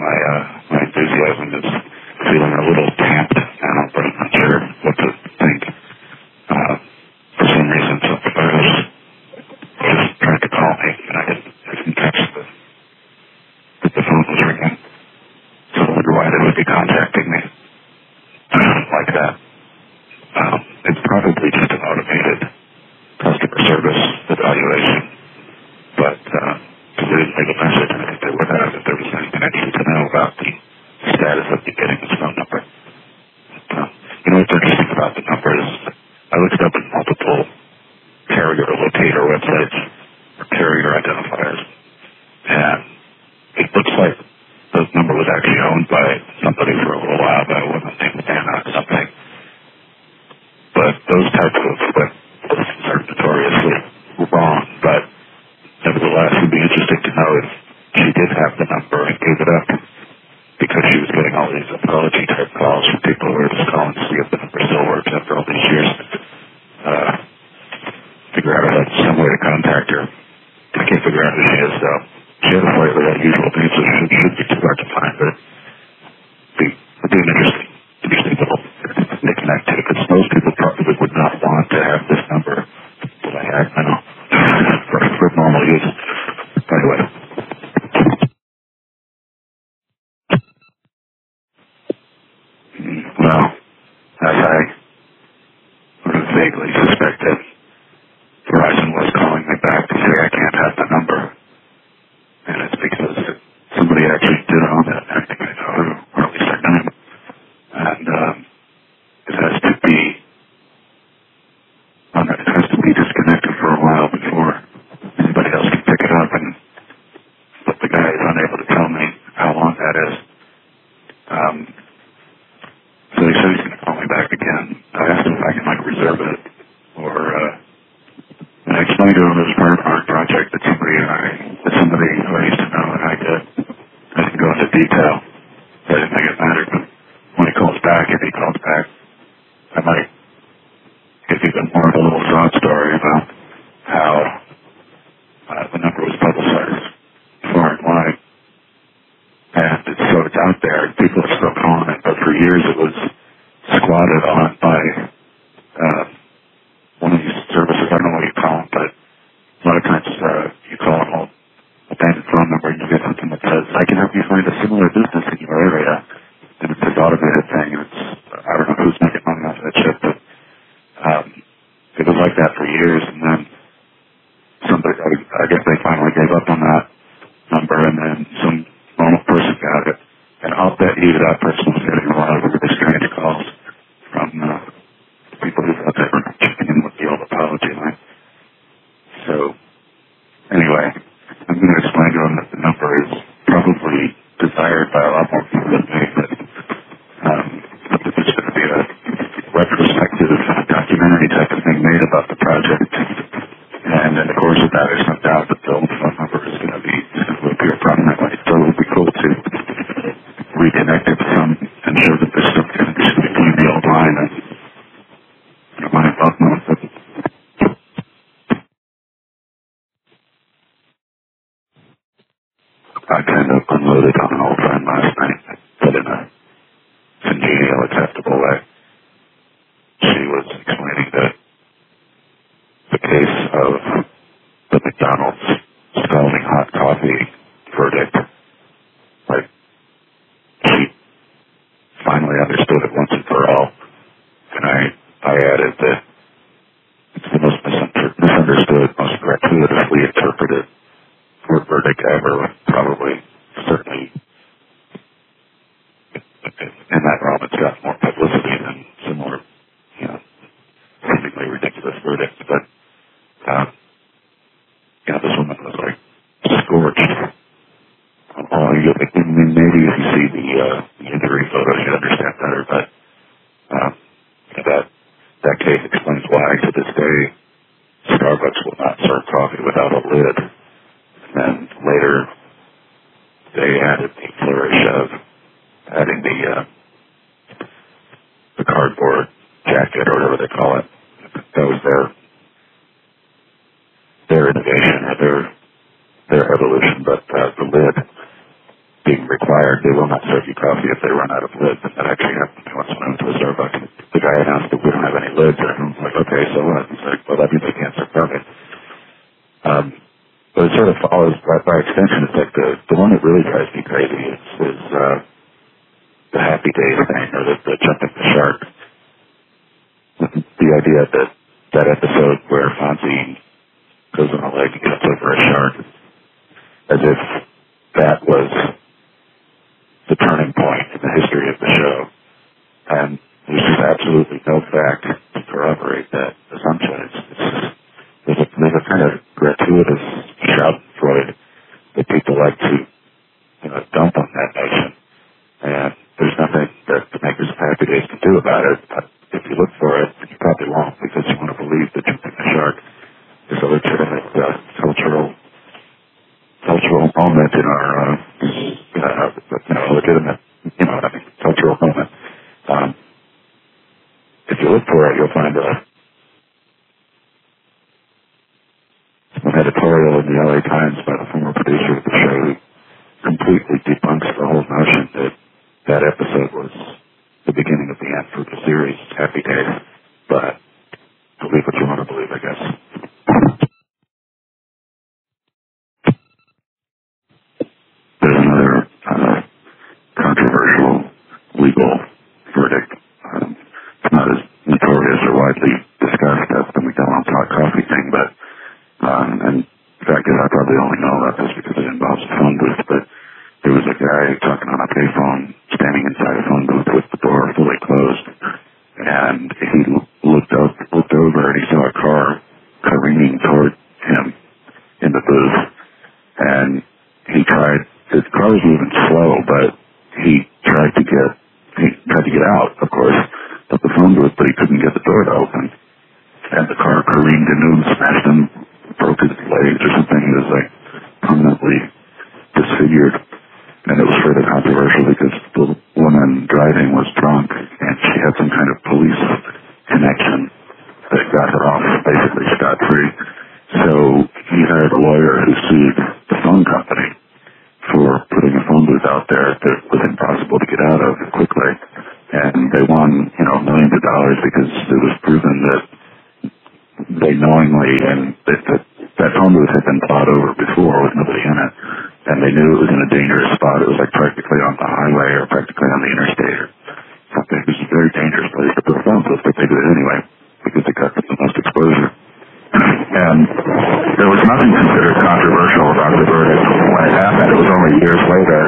my enthusiasm is feeling a little tamped now, but I'm not sure what to think. For some reason, somebody was just trying to call me, and I didn't catch that the phone was ringing. So I wonder why they would be contacting me like that. It's probably just an automated customer service evaluation, but they didn't leave a message. I think they would have if there was anything I needed to know about the status of me getting this phone number. What's interesting about the number is I looked up in multiple carrier locator websites or carrier identifiers, and it looks like the number was actually owned by somebody for a little while, but it wasn't named Anna or something. But those types of listings are notoriously wrong, but nevertheless, it would be interesting to know if she did have the number and gave it up because she was getting all these apology-type calls from people who were just calling to see if the number still works after all these years. Figure out some way to contact her. I can't figure out who she is, though. She has a slightly unusual name, so it shouldn't be too hard to find, but it'd be an interesting little knick-knack to it, because most people probably would not want to have this number that I had, I know, for normal use. Anyway. Well, as I vaguely suspected, Verizon was calling me back to say I can't have the number. And it's because somebody actually did own it. I think I know who, or at least their name. And it has to be disconnected for a while before anybody else can pick it up. But the guy is unable to tell me how long that is. So he said he's going to call me back again. I asked him if I can reserve it, or and I explained to him it was part of our project that somebody who I used to know and I did. I didn't go into detail. I didn't think it mattered, but when he calls back, if he calls back, I might give even more of a little sob story about how the number was publicized far and wide. And so it's out there. People are still calling it, but for years it was squatted on by one of these services. I don't know what you call them, but a lot of times you call an old abandoned phone number and you get something that says, I can help you find a similar business in your area. And it's this automated thing. And I don't know who's making money off that shit, but it was like that for years. And then I guess they finally gave up on that number, and then some normal person got it. And I'll bet you that person was getting a lot of really strange calls from people who thought they were checking in with the old apology line. So, anyway, I'm going to explain to them that the number is probably desired by a lot more people than me, but there's going to be a retrospective documentary type of thing made about the project. And in the course of that, there's no doubt that the old phone number is going to appear prominently. So it would be cool to reconnect it and show that there's some connection between the old line and my involvement with it. I kind of unloaded on an old friend last night, but in a congenial, acceptable way. She was explaining that the case of the McDonald's scalding hot coffee verdict, she finally understood it once and for all. And I added that it's the most misunderstood, most gratuitously interpreted court verdict ever, probably, certainly, in that realm, it's got more publicity than similar, seemingly ridiculous verdicts, but, this woman was scorched. Maybe if you see the injury photo, you'd understand better, but, that case explains why, to this day, Starbucks will not serve coffee without a lid. And later, they added the flourish of adding the cardboard jacket, or whatever they call it. That was their innovation, or their evolution, but the lid being required fired. They will not serve you coffee if they run out of lids. And that actually happened to me once when I went to a Starbucks. The guy announced that we don't have any lids. And I'm like, okay, so what? He's like, well, that means I can't serve coffee. But it sort of follows, by extension, it's like the one that really drives me crazy is the Happy Days thing, or the jumping the shark. The idea that episode where Fonzie goes on a leg and gets over a shark, as if that was the turning point in the history of the show. And there's just absolutely no fact to corroborate that assumption. There's a kind of gratuitous schadenfreude that people like to dump on that notion. And there's nothing that the makers of Happy Days can do about it. But if you look for it, you probably won't, because you want to believe that jumping the shark is a legitimate cultural moment in our, a legitimate, cultural moment. If you look for it, you'll find an editorial in the LA Times by the former producer of the show who completely debunks the whole notion that that episode was the beginning of the end for the series, Happy Days. But believe what you want to believe, I guess. There's another controversial legal verdict. It's not as notorious or widely discussed as the McDonald's hot coffee thing, but and the fact is I probably only know about this because it involves a phone booth, but there was a guy talking on a payphone standing inside a phone booth with the door fully closed, and he looked over and he saw a car careening toward him in the booth, and his car was moving slow, but he tried to get out, of course, of the phone booth, but he couldn't get the door to open, and the car careened into him, smashed him, broke his legs or something. He was like permanently disfigured. And it was further controversial because the woman driving was drunk and she had some kind of police connection that got her off basically scot-free. So he hired a lawyer who sued the phone company for putting a phone booth out there that was impossible to get out of quickly. And they won, millions of dollars because it was proven that they knowingly, and that phone booth had been plowed over before with nobody in it. And they knew it was in a dangerous spot. It was like practically on the highway or practically on the interstate or something. It was a very dangerous place to put a phone booth, but they did it anyway because they got the most exposure. And there was nothing considered controversial about the verdict when it happened. It was only years later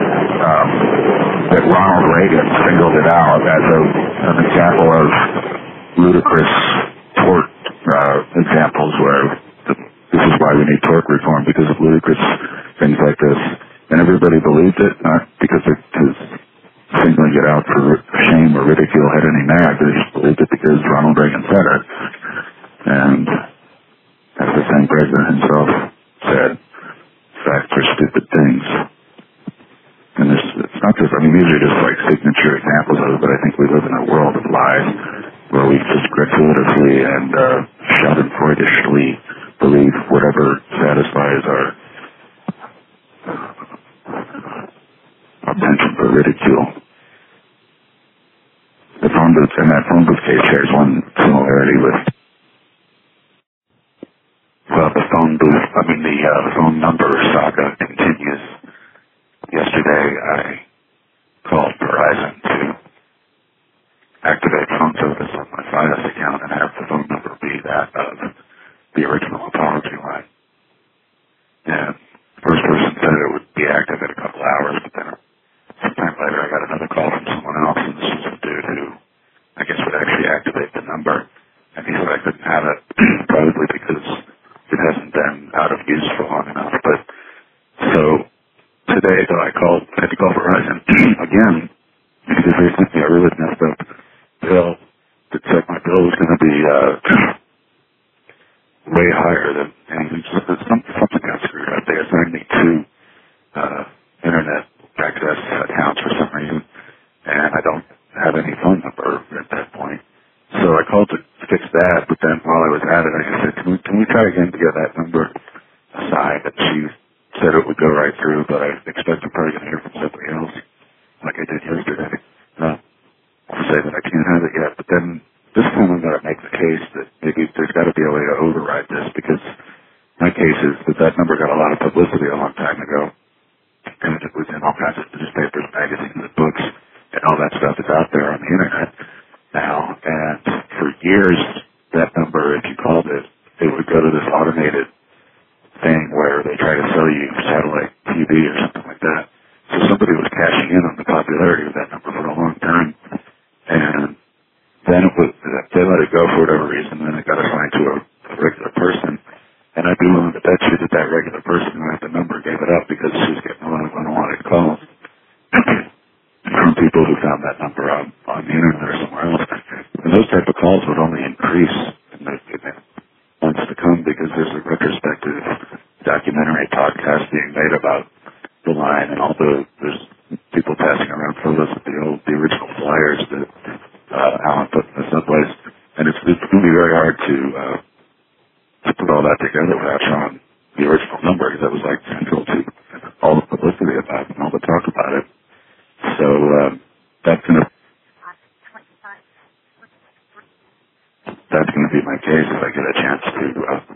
that Ronald Reagan singled it out as an example of ludicrous tort examples where this is why we need tort reform, because of ludicrous things like this. And everybody believed it, not because his singling it out for shame or ridicule had any merit. They just believed it because Ronald Reagan said it. And as the same president himself said, facts are stupid things. And it's not just, these are just like signature examples of it, but I think we live in a world of lies where we just gratuitously and schadenfreudishly believe whatever satisfies our penchant for ridicule. The phone booth, and that phone booth case shares one similarity with, the phone number saga continues. Yesterday I called Verizon to activate phone service on my Fios account and have the phone number be that of the original apology line. And the first person said it would be active in a couple hours, but then sometime later I got another call from someone else, and this was a dude who I guess would actually activate the number. And he said I couldn't have it, probably because it hasn't been out of use for long enough. But so today, though, I had to call Verizon again because they sent me a really messed up bill that said my bill was going to be way higher than anything. Something got screwed up. They assigned me 2 internet access accounts for some reason, and I don't have any phone number at that point. So I called to fix that, but then while I was at it, I said, can we try again to get that number assigned? And she said it would go right through, but I expect I'm probably going to hear from somebody else. did yesterday. I'll say that I can't have it yet, but then this time I'm going to make the case that maybe there's got to be a way to override this, because my case is that number got a lot of publicity a long time ago, and it was in all kinds of newspapers, magazines, and books, and all that stuff is out there on the internet now. And for years, that number, if you called it, it would go to this automated thing where they try to sell you satellite TV or something like that. So somebody was cashing in on the popularity of that number for a long time, and then they let it go for whatever reason, and then it got assigned to a regular person. And I'd be willing to bet you that regular person who had the number gave it up because she was getting a lot of unwanted calls from people who found that number on the internet or somewhere else. And those type of calls would only increase in the months to come, because there's a retrospective documentary podcast being made about the line, and there's people passing around photos of the original flyers that Alan put in the subways. And it's going to be very hard to put all that together without showing the original number, because that was like central to all the publicity about it and all the talk about it. So that's going to be my case if I get a chance to